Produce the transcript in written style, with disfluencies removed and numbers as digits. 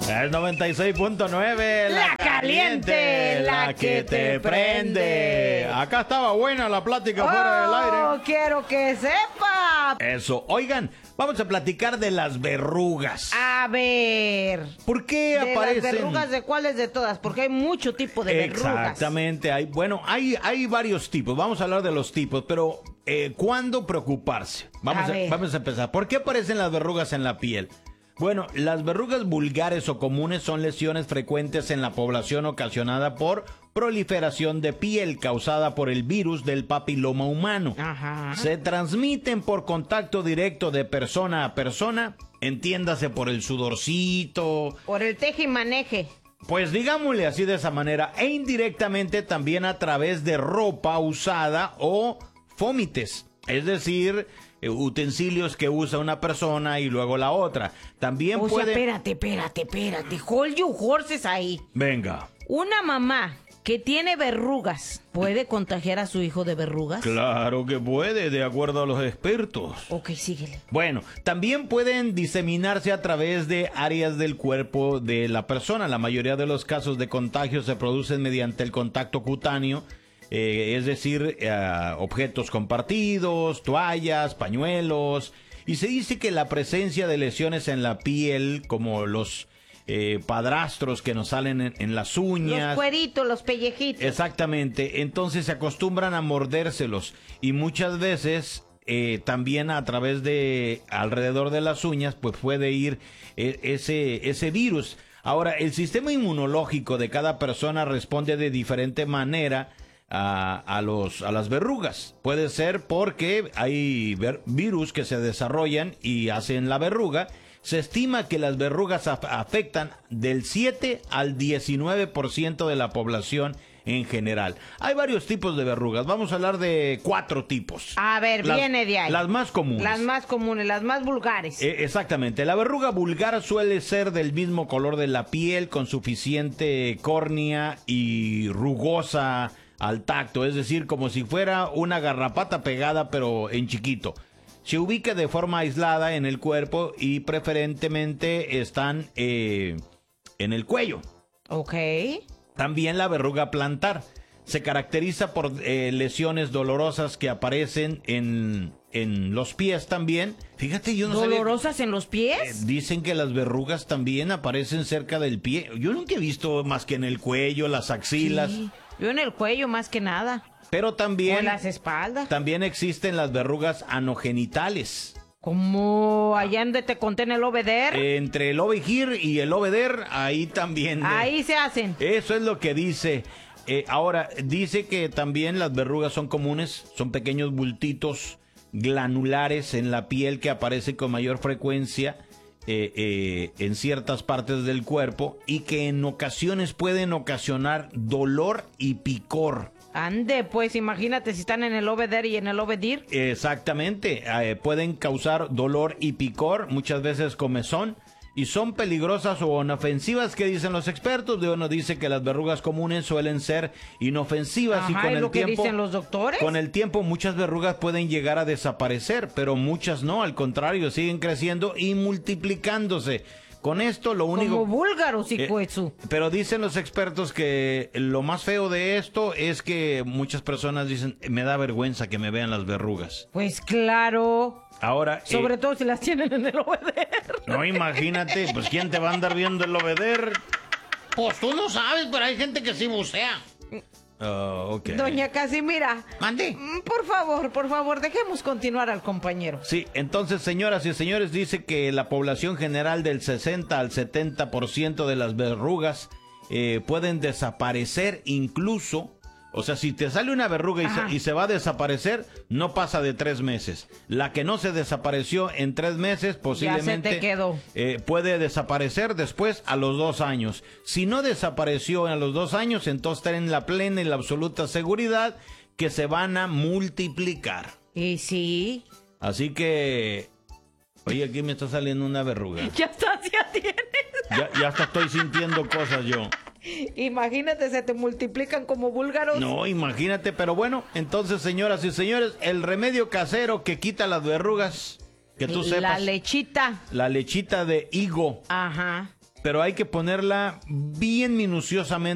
Es 96.9, La caliente, la que te prende. Acá estaba buena la plática fuera del aire. Quiero que sepa. Eso, oigan, vamos a platicar de las verrugas. A ver. ¿Por qué ¿De aparecen? las verrugas de cuáles de todas? Porque hay mucho tipo de verrugas. Exactamente, hay varios tipos. Vamos a hablar de los tipos, pero ¿cuándo preocuparse? Vamos a empezar. ¿Por qué aparecen las verrugas en la piel? Bueno, las verrugas vulgares o comunes son lesiones frecuentes en la población ocasionada por proliferación de piel causada por el virus del papiloma humano. Ajá. Se transmiten por contacto directo de persona a persona, entiéndase por el sudorcito. Por el teje y maneje. Pues digámosle así de esa manera, e indirectamente también a través de ropa usada o fómites, es decir, utensilios que usa una persona y luego la otra. También puede... espérate. Hold your horses ahí. Venga. Una mamá que tiene verrugas, ¿puede contagiar a su hijo de verrugas? Claro que puede, de acuerdo a los expertos. Ok, síguele. Bueno, también pueden diseminarse a través de áreas del cuerpo de la persona. La mayoría de los casos de contagio se producen mediante el contacto cutáneo. Es decir, objetos compartidos, toallas, pañuelos, y se dice que la presencia de lesiones en la piel, como los padrastros que nos salen en las uñas, los cueritos, los pellejitos. Exactamente, entonces se acostumbran a mordérselos, y muchas veces también a través de alrededor de las uñas, pues puede ir ese virus. Ahora, el sistema inmunológico de cada persona responde de diferente manera a las verrugas. Puede ser porque hay virus que se desarrollan y hacen la verruga. Se estima que las verrugas afectan del 7 al 19% de la población en general. Hay varios tipos de verrugas. Vamos a hablar de 4 tipos. A ver, viene de ahí. Las más comunes. Las más comunes, las más vulgares. Exactamente. La verruga vulgar suele ser del mismo color de la piel, con suficiente córnea y rugosa al tacto, es decir, como si fuera una garrapata pegada pero en chiquito. Se ubica de forma aislada en el cuerpo y preferentemente están en el cuello. Ok. También la verruga plantar se caracteriza por lesiones dolorosas que aparecen en los pies también. Fíjate, yo no sabía. ¿Dolorosas en los pies? Dicen que las verrugas también aparecen cerca del pie. Yo nunca he visto más que en el cuello, las axilas. Sí, yo en el cuello más que nada. Pero también... O las espaldas. También existen las verrugas anogenitales. Como allá donde te conté en el obeder. Entre el ovejir y el obeder, ahí también. Ahí se hacen. Eso es lo que dice. Ahora, dice que también las verrugas son comunes, son pequeños bultitos glanulares en la piel que aparecen con mayor frecuencia en ciertas partes del cuerpo y que en ocasiones pueden ocasionar dolor y picor. Ande, pues imagínate si están en el obeder y en el obedir. Exactamente, pueden causar dolor y picor, muchas veces comezón, y son peligrosas o inofensivas. ¿Qué dicen los expertos? Uno dice que las verrugas comunes suelen ser inofensivas. Ajá, y con ¿y el lo tiempo, que dicen los doctores? Con el tiempo muchas verrugas pueden llegar a desaparecer, pero muchas no, al contrario, siguen creciendo y multiplicándose. Con esto lo único... Como búlgaros y cuezu. Pero dicen los expertos que lo más feo de esto es que muchas personas dicen, me da vergüenza que me vean las verrugas. Pues claro. Ahora... Sobre todo si las tienen en el obeder. No, imagínate, pues ¿quién te va a andar viendo el obeder? Pues tú no sabes, pero hay gente que sí bucea. Okay. Doña Casimira. Mande. Por favor, dejemos continuar al compañero. Sí, entonces, señoras y señores, dice que la población general del 60 al 70% de las verrugas pueden desaparecer incluso. O sea, si te sale una verruga y se va a desaparecer, no pasa de 3 meses. La que no se desapareció en 3 meses, posiblemente ya se te quedó. Puede desaparecer después a los 2 años. Si no desapareció a los 2 años, entonces ten la plena y la absoluta seguridad que se van a multiplicar. Y sí. Así que... Oye, aquí me está saliendo una verruga. Ya tienes. Ya hasta estoy sintiendo cosas yo. Imagínate, se te multiplican como búlgaros. No, imagínate, pero bueno, entonces, señoras y señores, el remedio casero que quita las verrugas, que tú sepas. La lechita. La lechita de higo. Ajá. pero hay que ponerla bien minuciosamente